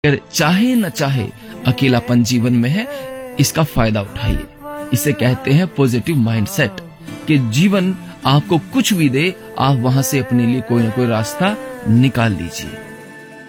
अगर चाहे न चाहे अकेलापन जीवन में है, इसका फायदा उठाइए। इसे कहते हैं पॉजिटिव माइंडसेट, कि जीवन आपको कुछ भी दे, आप वहां से अपने लिए कोई ना कोई रास्ता निकाल लीजिए।